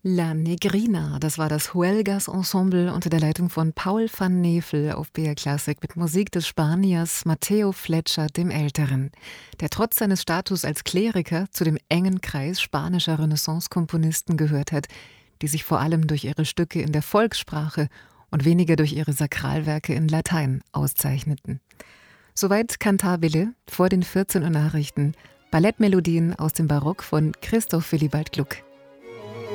La Negrina, das war das Huelgas Ensemble unter der Leitung von Paul van Nevel auf BR Classic mit Musik des Spaniers Mateo Fletcher dem Älteren, der trotz seines Status als Kleriker zu dem engen Kreis spanischer Renaissance-Komponisten gehört hat, die sich vor allem durch ihre Stücke in der Volkssprache und weniger durch ihre Sakralwerke in Latein auszeichneten. Soweit Cantabile vor den 14 Uhr Nachrichten, Ballettmelodien aus dem Barock von Christoph Willibald Gluck.